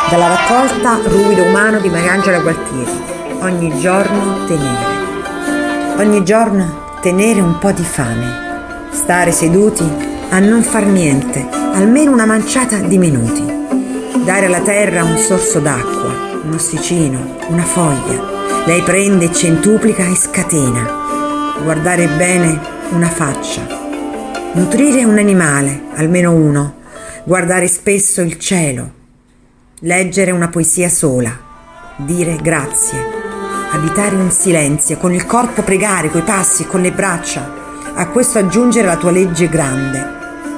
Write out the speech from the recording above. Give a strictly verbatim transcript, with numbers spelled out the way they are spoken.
Dalla raccolta Ruvido umano di Mariangela Gualtieri. Ogni giorno tenere. Ogni giorno tenere un po' di fame. Stare seduti a non far niente, almeno una manciata di minuti. Dare alla terra un sorso d'acqua, un ossicino, una foglia. Lei prende, centuplica e scatena. Guardare bene una faccia. Nutrire un animale, almeno uno. Guardare spesso il cielo. Leggere una poesia sola, dire grazie, abitare un silenzio, con il corpo pregare, coi passi, con le braccia, a questo aggiungere la tua legge grande,